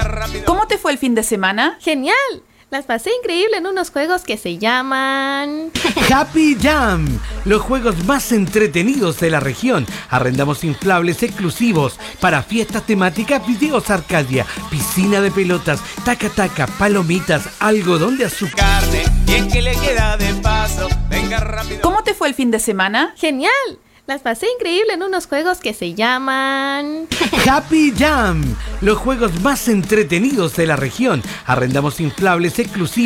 venga rápido. ¿Cómo te fue el fin de semana? ¡Genial! Las pasé increíble en unos juegos que se llaman... Happy Jam, los juegos más entretenidos de la región. Arrendamos inflables exclusivos para fiestas temáticas, videos Arcadia, piscina de pelotas, taca-taca, palomitas, algodón de azúcar. Carne, y es que le queda de paso. Venga rápido. ¿Cómo te fue el fin de semana? ¡Genial! Las pasé increíble en unos juegos que se llaman... Happy Jam, los juegos más entretenidos de la región. Arrendamos inflables exclusivos